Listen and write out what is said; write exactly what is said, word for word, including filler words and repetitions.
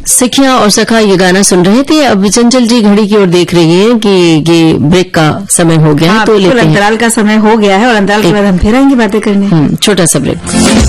सिखिया और सखा ये गाना सुन रहे थे। अब विचंचल जी घड़ी की ओर देख रही हैं कि ये ब्रेक का समय हो गया है, हाँ, तो लेते हैं। अंतराल का समय हो गया है और अंतराल के बाद हम फिर आएंगे बातें करने। छोटा सा ब्रेक।